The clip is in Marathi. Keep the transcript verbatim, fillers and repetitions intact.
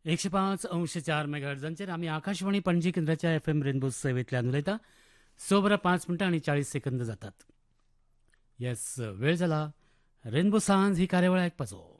एकशे पाच अंश चार मेगाहर्जांचेर आमी आकाशवाणी पणजी केंद्राच्या एफ एम रेनबो सेवेंतल्यान उलयता. स बरां पांच मिनटां आनी चाळीस सेकंद जातात. येस, वेळ जाला रेनबो सांज ही कार्यावळ आयकपाचो.